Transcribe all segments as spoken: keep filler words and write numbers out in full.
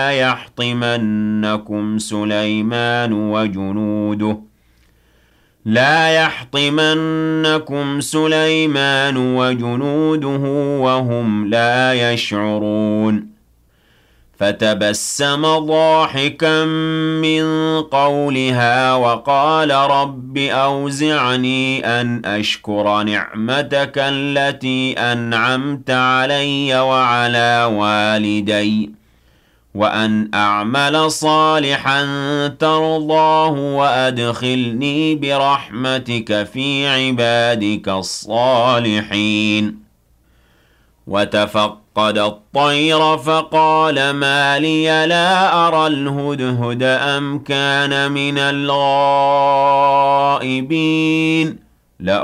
يحطمنكم سليمان وجنوده لا يحطمنكم سليمان وجنوده وهم لا يشعرون فتبسم ضاحكا من قولها وقال رب أوزعني أن أشكر نعمتك التي أنعمت علي وعلى والدي وأن أعمل صالحا ترضاه وأدخلني برحمتك في عبادك الصالحين وتفقد الطير فقال ما لي لا أرى الهدهد أم كان من الغائبين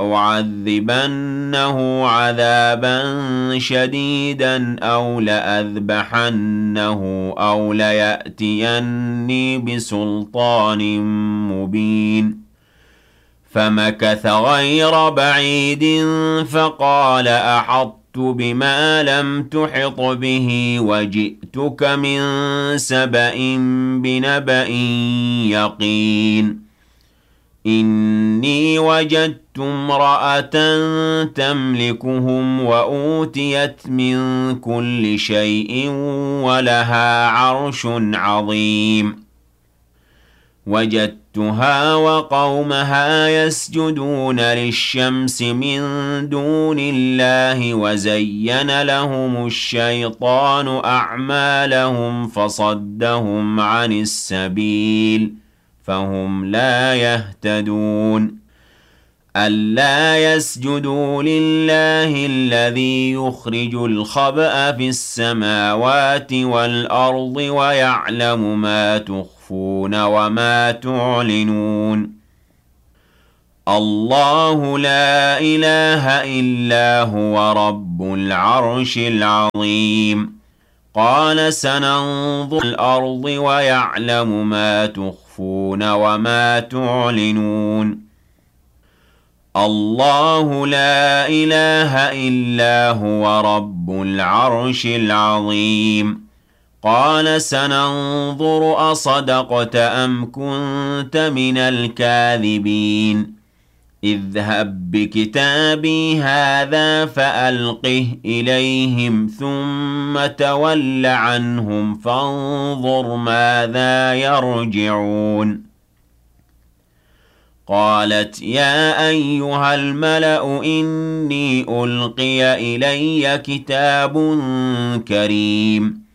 لأعذبنه عذابا شديدا أو لأذبحنه أو ليأتيني بسلطان مبين فمكث غير بعيد فقال أحطت بما لم تحط به وجئتك من سبأ بنبأ يقين إني وجدت امرأة تملكهم وأوتيت من كل شيء ولها عرش عظيم وجدتها وقومها يسجدون للشمس من دون الله وزين لهم الشيطان أعمالهم فصدهم عن السبيل فهم لا يهتدون ألا يسجدوا لله الذي يخرج الخبأ في السماوات والأرض ويعلم ما تخفون وما تعلنون الله لا إله إلا هو رب العرش العظيم قال سننظر الأرض ويعلم ما تخفون وما تعلنون الله لا إله إلا هو رب العرش العظيم قال سننظر أصدقت أم كنت من الكاذبين اذهب بكتابي هذا فألقه إليهم ثم تول عنهم فانظر ماذا يرجعون قالت يا أيها الملأ إني ألقي إلي كتاب كريم